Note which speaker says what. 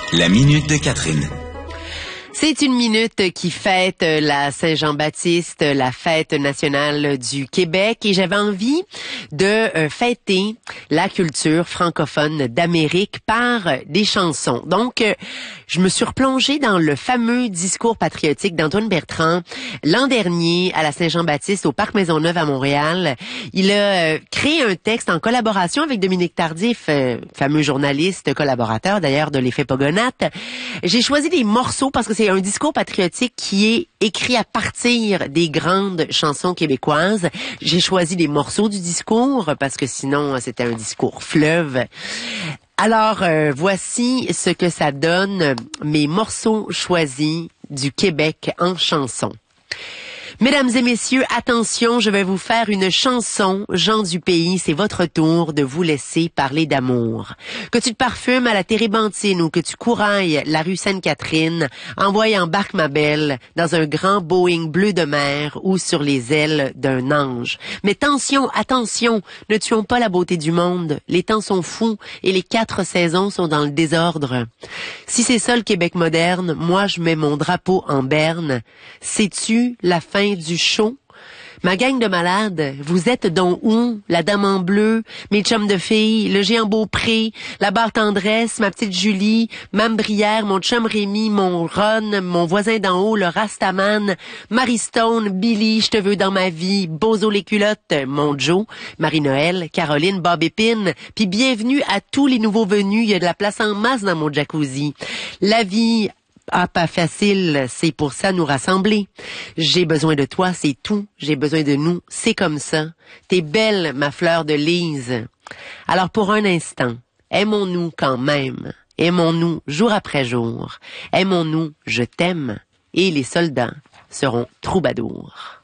Speaker 1: La minute de Catherine.
Speaker 2: C'est une minute qui fête la Saint-Jean-Baptiste, la fête nationale du Québec, et j'avais envie de fêter la culture francophone d'Amérique par des chansons. Donc, je me suis replongée dans le fameux discours patriotique d'Antoine Bertrand l'an dernier à la Saint-Jean-Baptiste au Parc Maisonneuve à Montréal. Il a créé un texte en collaboration avec Dominique Tardif, fameux journaliste, collaborateur d'ailleurs de l'Effet Pogonate. J'ai choisi des morceaux parce que c'est un discours patriotique qui est écrit à partir des grandes chansons québécoises. J'ai choisi des morceaux du discours parce que sinon c'était un discours fleuve. Alors voici ce que ça donne, mes morceaux choisis du Québec en chansons. Mesdames et messieurs, attention, je vais vous faire une chanson. Gens du pays, c'est votre tour de vous laisser parler d'amour. Que tu te parfumes à la térébenthine ou que tu courailles la rue Sainte-Catherine, envoie embarque ma belle dans un grand Boeing bleu de mer ou sur les ailes d'un ange. Mais attention, ne tuons pas la beauté du monde. Les temps sont fous et les 4 saisons sont dans le désordre. Si c'est ça le Québec moderne, moi je mets mon drapeau en berne. Sais-tu la fin du show? Ma gang de malades, vous êtes donc où? La dame en bleu, mes chums de filles, le géant Beaupré, la barre tendresse, ma petite Julie, Mme Brière, mon chum Rémi, mon Ron, mon voisin d'en haut, le Rastaman, Marie Stone, Billy, je te veux dans ma vie, Bozo les culottes, mon Joe, Marie-Noël, Caroline, Bob Épine, puis bienvenue à tous les nouveaux venus, il y a de la place en masse dans mon jacuzzi. La vie pas facile, c'est pour ça nous rassembler. J'ai besoin de toi, c'est tout. J'ai besoin de nous, c'est comme ça. T'es belle, ma fleur de lys. Alors pour un instant, aimons-nous quand même. Aimons-nous jour après jour. Aimons-nous, je t'aime. Et les soldats seront troubadours.